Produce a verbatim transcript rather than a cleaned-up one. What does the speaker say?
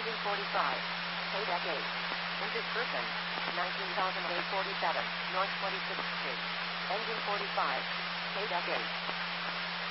Engine forty-five. Payback eight. Injured person. nineteen thousand eight hundred forty-seven. North twenty-sixth Street. Engine forty-five. Payback eight.